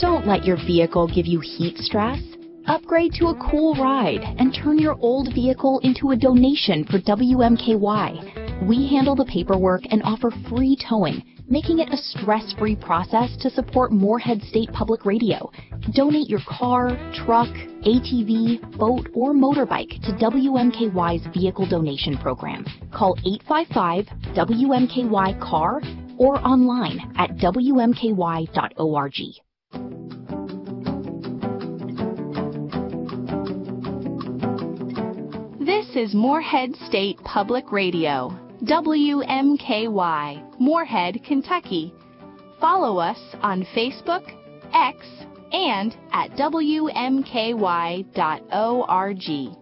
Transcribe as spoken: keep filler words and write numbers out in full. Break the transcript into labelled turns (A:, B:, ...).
A: Don't let your vehicle give you heat stress. Upgrade to a cool ride and turn your old vehicle into a donation for W M K Y. We handle the paperwork and offer free towing, making it a stress-free process to support Morehead State Public Radio. Donate your car, truck, A T V, boat, or motorbike to W M K Y's Vehicle Donation Program. Call eight five five W M K Y C A R or online at W M K Y dot org. This is Morehead State Public Radio, W M K Y, Morehead, Kentucky. Follow us on Facebook, X, and at W M K Y dot org.